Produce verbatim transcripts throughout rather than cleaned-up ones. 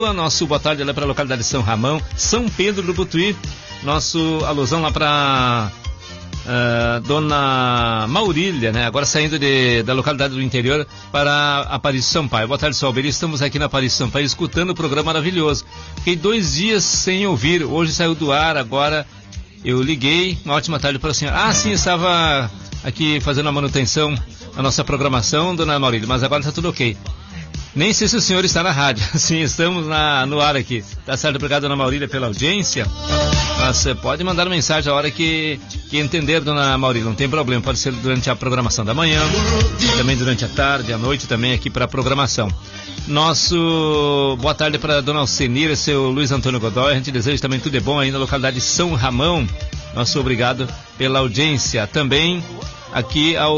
Nosso boa tarde lá para a localidade de São Ramão, São Pedro do Butuí. Nosso alusão lá para uh, Dona Maurília, né? Agora saindo de, da localidade do interior para Aparício Sampaio. Boa tarde, Salveira. Estamos aqui na Aparício Sampaio escutando o programa maravilhoso. Fiquei dois dias sem ouvir. Hoje saiu do ar, agora eu liguei. Uma ótima tarde para a senhora. Ah, sim, estava aqui fazendo a manutenção da nossa programação, Dona Maurília, mas agora está tudo ok. Nem sei se o senhor está na rádio. Sim, estamos na, no ar aqui. Tá certo, obrigado, Dona Maurília, pela audiência. Mas você pode mandar mensagem a hora que, que entender, Dona Maurília, não tem problema. Pode ser durante a programação da manhã, também durante a tarde, à noite também aqui para a programação. Nosso boa tarde para Dona Alcenira, seu Luiz Antônio Godoy. A gente deseja também tudo de bom aí na localidade de São Ramão. Nosso obrigado pela audiência. Também aqui ao...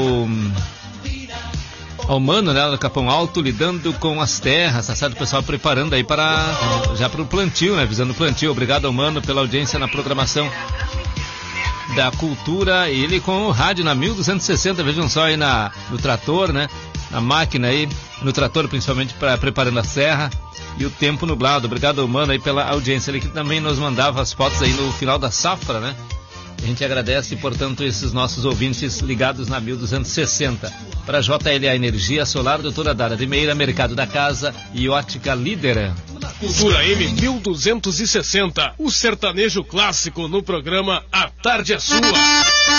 ao Mano, né, do Capão Alto, lidando com as terras, tá certo? O pessoal preparando aí para, já para o plantio, né, visando o plantio. Obrigado ao Mano pela audiência na programação da cultura, e ele com o rádio na mil duzentos e sessenta, vejam só aí na, no trator, né, na máquina aí, no trator principalmente, para preparando a serra, e o tempo nublado. Obrigado ao Mano aí pela audiência, ele que também nos mandava as fotos aí no final da safra, né. A gente agradece, portanto, esses nossos ouvintes ligados na mil duzentos e sessenta. Para J L A Energia Solar, doutora Dara de Meira, Mercado da Casa e Ótica Líder. Cultura M mil duzentos e sessenta, o sertanejo clássico no programa A Tarde é Sua.